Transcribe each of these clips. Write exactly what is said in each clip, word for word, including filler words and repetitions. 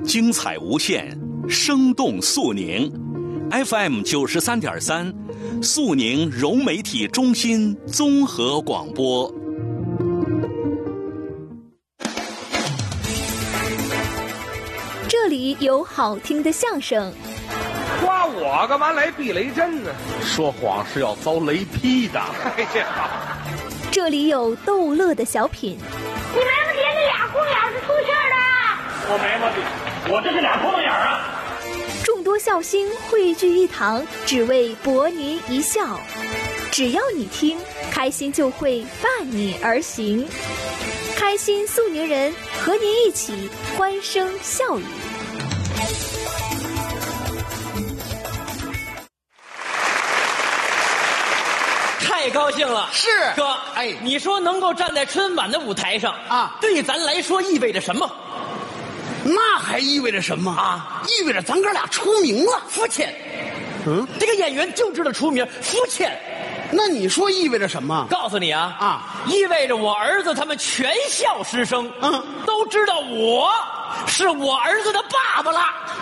精彩无限，生动肃宁。F M 九十三点三，肃宁融媒体中心综合广播。 这里有好听的相声。 夸我干嘛来避雷针呢？ 说谎是要遭雷劈的。 哎呀， 这里有逗乐的小品。 你们不觉得俩红眼是出事儿了？ 我没毛病，我这是俩窟窿眼儿啊！ 众多笑星汇聚一堂，只为博您一笑。只要你听，开心就会伴你而行。开心肃宁人，和您一起欢声笑语。 太高兴了， 是哥， 哎你说能够站在春晚的舞台上啊， 对咱来说意味着什么？ 那还意味着什么啊？ 意味着咱哥俩出名了。 肤浅。 嗯， 这个演员就知道出名，肤浅。 那你说意味着什么？ 告诉你啊啊， 意味着我儿子他们全校师生， 嗯， 都知道我是我儿子的爸爸了。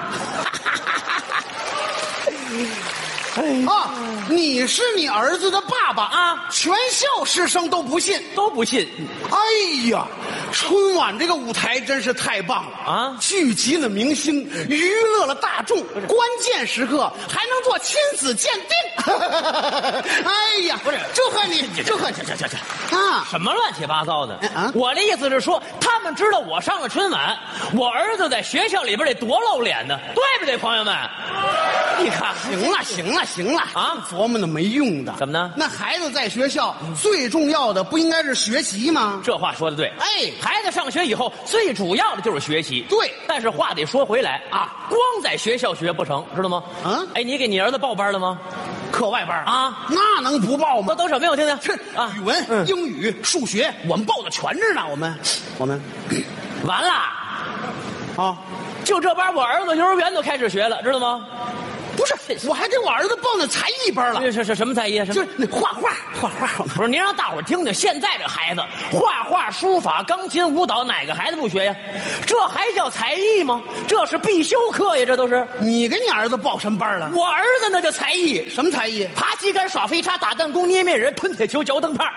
啊，你是你儿子的爸爸啊， 全校师生都不信， 都不信。 哎呀，春晚这个舞台真是太棒了啊！ 聚集了明星，娱乐了大众，关键时刻还能做亲子鉴定。哎呀， 不是， 祝贺你，祝贺你， 这这这这啊！ 什么乱七八糟的？ 啊！ 我的意思是说，他们知道我上了春晚，我儿子在学校里边得多露脸呢，对不对，朋友们？你看， 行了，行了，行了啊！ 琢磨那没用的。 怎么呢？ 那孩子在学校最重要的不应该是学习吗？ 这话说的对。 哎， 孩子上学以后最主要的就是学习。 对， 但是话得说回来啊，光在学校学不成，知道吗？ 嗯， 哎，你给你儿子报班了吗？ 课外班啊， 那能不报吗？ 都都什么呀？我听听。 是啊，语文、嗯、英语、数学，我们报的全着呢。我们，我们， 完了， 啊， 就这班，我儿子幼儿园都开始学了，知道吗？ 不是，我还给我儿子报那才艺班了。 这是是什么才艺啊？ 就是那画画，画画。 不是，您让大伙儿听听，现在这孩子，画画、书法、钢琴、舞蹈，哪个孩子不学呀？这还叫才艺吗？这是必修课呀，这都是。 你给你儿子报什么班了？ 我儿子那叫才艺。 什么才艺？ 爬旗杆、耍飞叉、打弹弓、捏面人、吞铁球、嚼灯泡。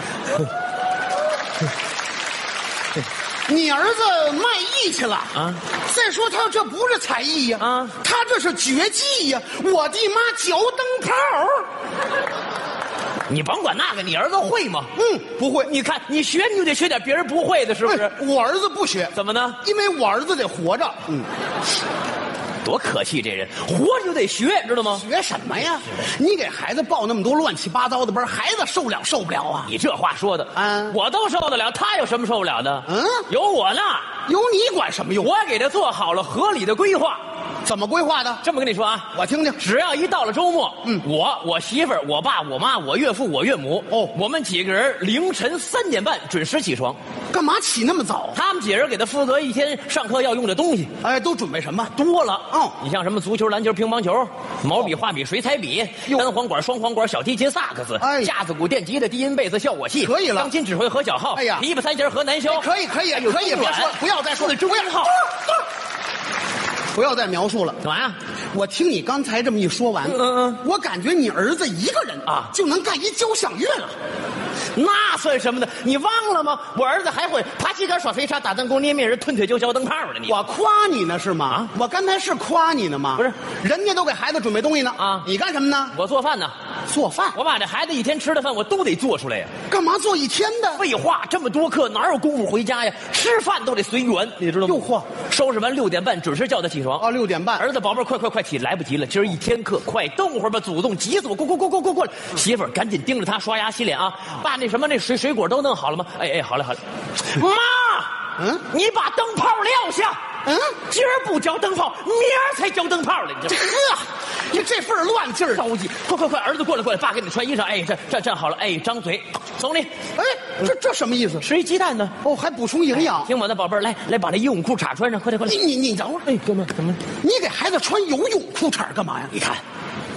你儿子卖艺去了啊！ 再说他这不是才艺呀， 啊， 他这是绝技呀！我的妈，嚼灯泡！ 你甭管那个，你儿子会吗？ 嗯，不会。 你看，你学你就得学点别人不会的，是不是？ 哎、我儿子不学， 怎么呢？ 因为我儿子得活着。嗯。 多可气，这人活着就得学，知道吗？ 学什么呀？你给孩子报那么多乱七八糟的班，孩子受了受不了啊？ 你这话说的， 啊， 我都受得了，他有什么受不了的？ 嗯， 有我呢， 有你管什么用？ 我给他做好了合理的规划。 怎么规划的？ 这么跟你说啊， 我听听。 只要一到了周末， 嗯， 我、我媳妇儿、我爸、我妈、我岳父、我岳母， 哦， 我们几个人凌晨三点半准时起床。 干嘛起那么早？ 他们几人给他负责一天上课要用的东西。 哎，都准备什么？ 多了哦， 你像什么足球、篮球、乒乓球、毛笔、画笔、水彩笔、单簧管、双簧管、小提琴、萨克斯、 哎， 架子鼓、电吉他、低音贝斯、效果器， 可以了。 钢琴、指挥和小号， 哎呀， 琵琶、三弦和南箫， 可以可以， 还有可以，别说了，不要再说了， 中音号。 不要再描述了， 干嘛呀？ 我听你刚才这么一说完， 嗯嗯， 我感觉你儿子一个人啊就能干一交响乐了。 那算什么呢？你忘了吗？我儿子还会爬旗杆、耍飞叉、打弹弓、捏面人、吞铁球、嚼灯泡的。你我夸你呢是吗？啊，我刚才是夸你呢吗？ 不是， 人家都给孩子准备东西呢啊！ 你干什么呢？ 我做饭呢。 做饭？ 我把这孩子一天吃的饭我都得做出来呀。 干嘛做一天的？ 废话，这么多课哪有功夫回家呀？吃饭都得随缘，你知道吗？ 哟嚯！ 收拾完六点半准时叫他起床。 哦，六点半。 儿子宝贝，快快快起，来不及了，今儿一天课，快等会儿吧，祖宗急死我！过过过过过过来！媳妇儿赶紧盯着他刷牙洗脸啊！把那什么那水水果都弄好了吗？哎哎，好了好了。妈， 嗯， 你把灯泡撂下。 嗯， 今儿不交灯泡，明儿才交灯泡了。你这呵，你这份乱劲儿， 着急！快快快，儿子过来过来，爸给你穿衣裳。哎，这这站好了。哎，张嘴，走你。 哎，这这什么意思？ 吃一鸡蛋呢？ 哦，还补充营养。 听我的宝贝儿，来来，把那游泳裤衩穿上，快点快点。 你你你等会儿， 哎，哥们儿，怎么？ 你给孩子穿游泳裤衩干嘛呀？ 你看，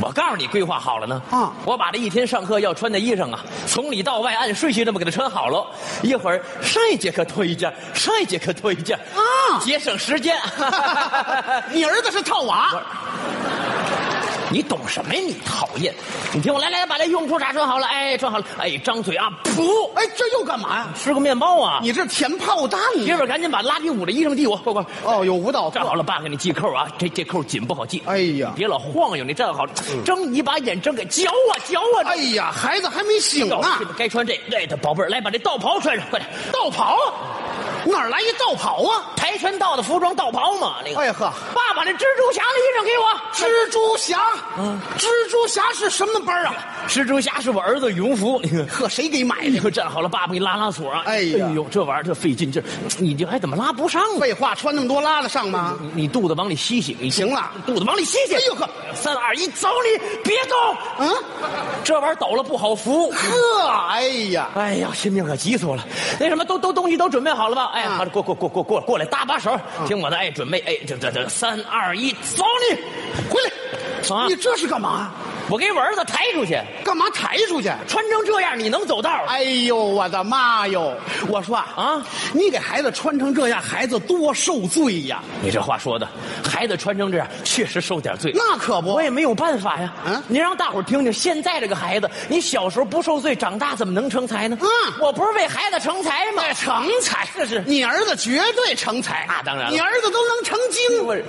我告诉你，规划好了呢。 啊我把这一天上课要穿的衣裳啊，从里到外按顺序这么给他穿好了。一会儿上一节课脱一件，上一节课脱一件啊节省时间。 你儿子是套娃。 你懂什么呀？你讨厌！你听我来来，把这用裤衩穿好了，哎，穿好了，哎，张嘴啊，噗， 哎，这又干嘛呀？ 吃个面包啊！ 你这填炮弹呢？ 媳妇儿赶紧把拉丁舞的衣裳递我，快快！ 哦，有舞蹈课。 站好了，爸给你系扣啊，这这扣紧不好系。 哎呀， 别老晃悠，你站好了，睁你把眼睁开，嚼啊嚼啊！ 哎呀，孩子还没醒呢。 该穿这，对的，宝贝儿，来把这道袍穿上，快点！ 道袍？哪儿来一道袍啊？ 跆拳道的服装道袍嘛，那个。 哎呵， 爸把那蜘蛛侠的衣裳给我。 蜘蛛侠，嗯，蜘蛛侠是什么班啊？ 蜘蛛侠是我儿子羽绒服， 呵，谁给买的？ 你可站好了，爸爸给你拉拉锁啊！ 哎呀， 哎呦，这玩意儿这费劲劲儿，你这还怎么拉不上啊？ 废话，穿那么多拉得上吗？ 你你肚子往里吸吸，你行了， 肚子往里吸吸。 哎呦呵， 三二一，走你，别动！ 嗯， 这玩意儿抖了不好扶。 呵，哎呀， 哎呀，心病可急死我了。那什么，都都东西都准备好了吧？哎，好了，过过过过过过来，搭把手，听我的，哎，准备，哎，这这这，三二一，走你， 回来！ 啊， 你这是干嘛？ 我给我儿子抬出去。 干嘛抬出去？ 穿成这样，你能走道？ 哎呦，我的妈哟！我说啊， 啊， 你给孩子穿成这样，孩子多受罪呀！ 你这话说的，孩子穿成这样确实受点罪。 那可不， 我也没有办法呀。 嗯， 你让大伙儿听听，现在这个孩子，你小时候不受罪，长大怎么能成才呢？ 嗯， 我不是为孩子成才吗？ 成才， 这是你儿子绝对成才。 那当然了， 你儿子都能成精。 我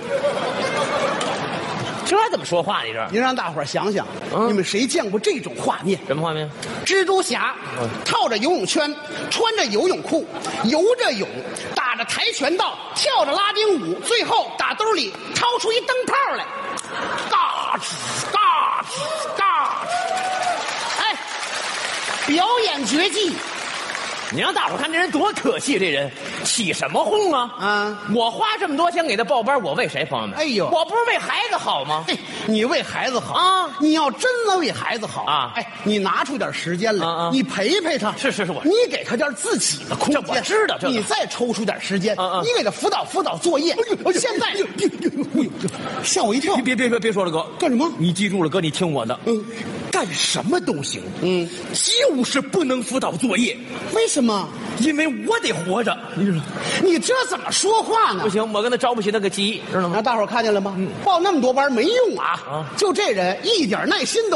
这怎么说话？你这， 您让大伙儿想想， 嗯你们谁见过这种画面？ 什么画面？ 蜘蛛侠套着游泳圈，穿着游泳裤，游着泳，打着跆拳道，跳着拉丁舞，最后打兜里掏出一灯泡来，嘎吱嘎吱嘎吱，哎，表演绝技。 你让大伙儿看这人多可气，这人起什么哄啊？ 啊， 我花这么多钱给他报班，我为谁？朋友们， 哎呦， 我不是为孩子好吗？ 嘿，你为孩子好啊！ 你要真的为孩子好啊， 哎，你拿出点时间来， 啊啊你陪陪他。 是是是，我你给他点自己的空间。 这我知道，这你再抽出点时间， 啊啊， 你给他辅导辅导作业。现在吓我一跳！ 别别别别说了，哥， 干什么？ 你记住了，哥，你听我的。 嗯， 干什么都行， 嗯， 就是不能辅导作业。 为什么？ 因为我得活着。你说， 你这怎么说话呢？ 不行，我跟他招不起那个急，知道吗？ 让大伙儿看见了吗？报那么多班没用啊！ 啊， 就这人一点耐心都。